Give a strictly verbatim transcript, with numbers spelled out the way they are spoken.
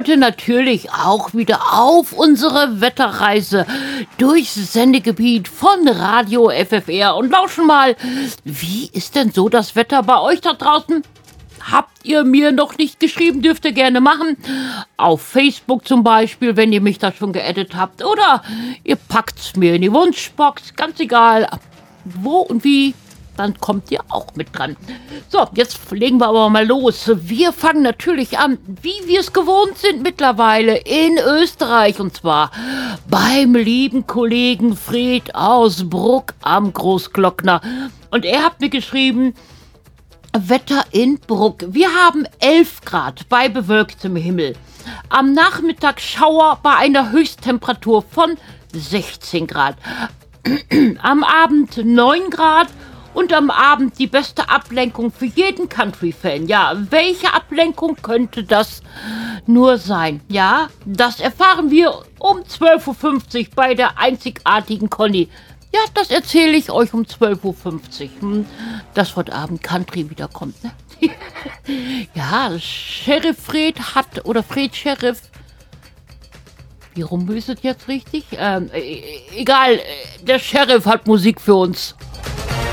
heute natürlich auch wieder auf unsere Wetterreise durchs Sendegebiet von Radio F F R und lauschen mal, wie ist denn so das Wetter bei euch da draußen? Habt ihr mir noch nicht geschrieben, dürft ihr gerne machen. Auf Facebook zum Beispiel, wenn ihr mich da schon geaddet habt. Oder ihr packt's mir in die Wunschbox, ganz egal, wo und wie. Dann kommt ihr auch mit dran. So, jetzt legen wir aber mal los. Wir fangen natürlich an, wie wir es gewohnt sind mittlerweile, in Österreich. Und zwar beim lieben Kollegen Fred aus Bruck am Großglockner. Und er hat mir geschrieben, Wetter in Bruck. Wir haben elf Grad bei bewölktem Himmel. Am Nachmittag Schauer bei einer Höchsttemperatur von sechzehn Grad. Am Abend neun Grad. Und am Abend die beste Ablenkung für jeden Country-Fan. Ja, welche Ablenkung könnte das nur sein? Ja, das erfahren wir um zwölf Uhr fünfzig bei der einzigartigen Conny. Ja, das erzähle ich euch um zwölf Uhr fünfzig. Hm, dass heute Abend Country wiederkommt, ne? Ja, Sheriff Fred hat, oder Fred Sheriff, wie rum ist es jetzt richtig? Ähm, e- egal, der Sheriff hat Musik für uns.